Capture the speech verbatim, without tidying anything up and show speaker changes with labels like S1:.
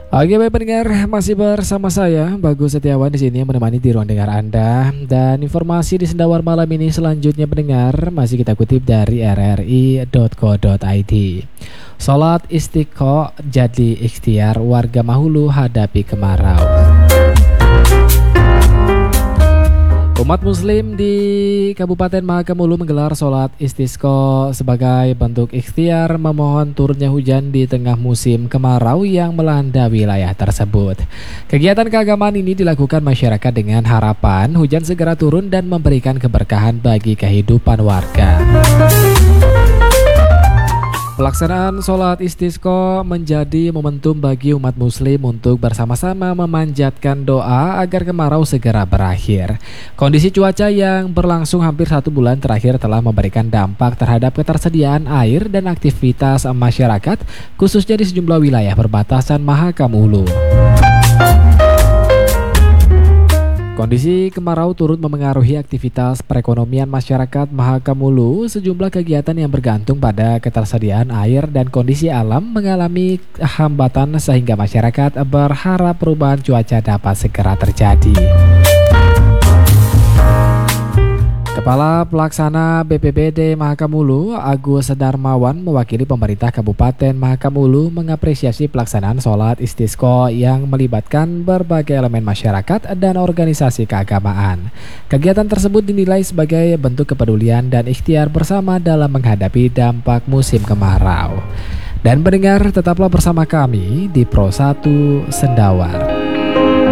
S1: Oke, baik pendengar, masih bersama saya Bagus Setiawan di sini menemani di ruang dengar Anda. Dan informasi di Sendawar malam ini selanjutnya pendengar masih kita kutip dari r r i titik co titik i d. Salat Istiqo jadi ikhtiar warga Mahulu hadapi kemarau. Umat muslim di Kabupaten Mahakamulu menggelar sholat istisqa sebagai bentuk ikhtiar memohon turunnya hujan di tengah musim kemarau yang melanda wilayah tersebut. Kegiatan keagamaan ini dilakukan masyarakat dengan harapan hujan segera turun dan memberikan keberkahan bagi kehidupan warga. Pelaksanaan sholat istisqa menjadi momentum bagi umat muslim untuk bersama-sama memanjatkan doa agar kemarau segera berakhir. Kondisi cuaca yang berlangsung hampir satu bulan terakhir telah memberikan dampak terhadap ketersediaan air dan aktivitas masyarakat, khususnya di sejumlah wilayah perbatasan Mahakamulu. Kondisi kemarau turut memengaruhi aktivitas perekonomian masyarakat Mahakamulu. Sejumlah kegiatan yang bergantung pada ketersediaan air dan kondisi alam mengalami hambatan sehingga masyarakat berharap perubahan cuaca dapat segera terjadi. Kepala Pelaksana B P B D Mahakamulu, Agus Darmawan, mewakili pemerintah Kabupaten Mahakamulu mengapresiasi pelaksanaan sholat istisqa yang melibatkan berbagai elemen masyarakat dan organisasi keagamaan. Kegiatan tersebut dinilai sebagai bentuk kepedulian dan ikhtiar bersama dalam menghadapi dampak musim kemarau. Dan pendengar, tetaplah bersama kami di Pro satu Sendawar.